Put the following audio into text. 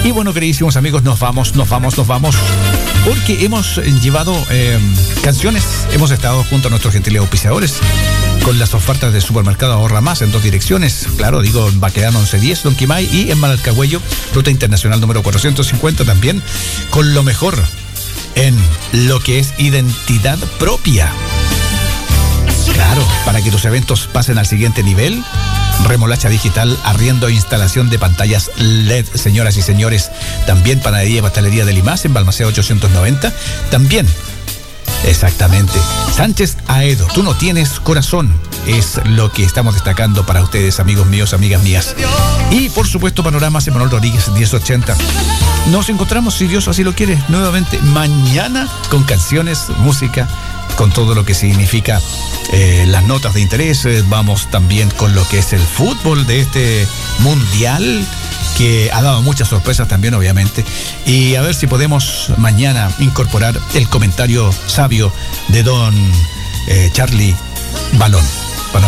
Y bueno, queridísimos amigos, nos vamos, porque hemos llevado canciones, hemos estado junto a nuestros gentiles auspiciadores con las ofertas del supermercado Ahorra Más en 2 direcciones, claro, digo, en Baquedano 1110, Don Quimay, y en Manalcahuello, Ruta Internacional número 450, también con lo mejor en lo que es identidad propia. Claro, para que tus eventos pasen al siguiente nivel, remolacha digital, arriendo e instalación de pantallas LED, señoras y señores. También panadería y pastelería de Limas en Balmaceda 890. También, exactamente, Sánchez Aedo, tú no tienes corazón. Es lo que estamos destacando para ustedes, amigos míos, amigas mías. Y por supuesto, Panoramas Emanuel Rodríguez 1080. Nos encontramos, si Dios así lo quiere, nuevamente mañana con canciones, música, con todo lo que significa las notas de interés. Vamos también con lo que es el fútbol de este mundial, que ha dado muchas sorpresas también, obviamente. Y a ver si podemos mañana incorporar el comentario sabio de don Charlie Balón.